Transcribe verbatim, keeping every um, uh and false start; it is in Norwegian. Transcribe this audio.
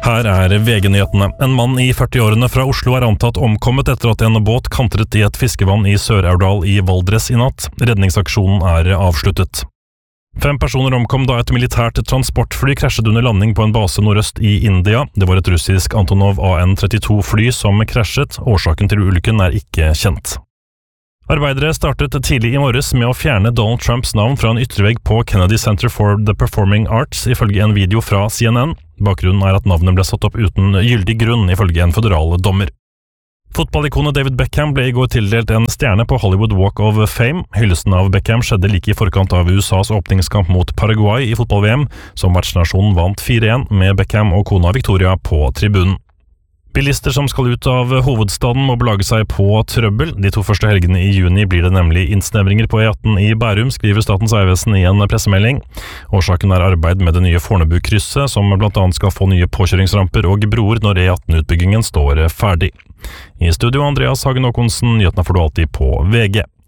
Her er V G-nyhetene. En mann i førti-årene fra Oslo er antatt omkommet etter at en båt kantret i et fiskevann i Sør-Aurdal i Valdres i natt. Redningsaksjonen er avsluttet. Fem personer omkom da et militært transportfly krasjet under landing på en base nordøst i India. Det var et russisk Antonov A N trettito fly som krasjet. Årsaken til ulykken er ikke kjent. Arbeidere startet tidlig i morges med å fjerne Donald Trumps navn fra en yttervegg på Kennedy Center for the Performing Arts, ifølge en video fra C N N. Bakgrunnen er at navnet ble satt opp uten gyldig grunn, ifølge en føderal dommer. Fotballikonet David Beckham ble i går tildelt en stjerne på Hollywood Walk of Fame. Hyllesten av Beckham skjedde like i forkant av U S A's åpningskamp mot Paraguay i fotball-V M, som vertsnasjonen vant fire en med Beckham og kona Victoria på tribunen. Bilister som skal ut av hovedstaden må belage seg på trøbbel. De to første helgene i juni blir det nemlig innsnevringer på E atten i Bærum, skriver Statens vegvesen i en pressemelding. Årsaken er arbeid med det nye Fornebu-krysset, som blant annet skal få nye påkjøringsramper og broer når E atten-utbyggingen står ferdig. I studio Andreas Hagen Håkonsen, nyhetene får du alltid på V G.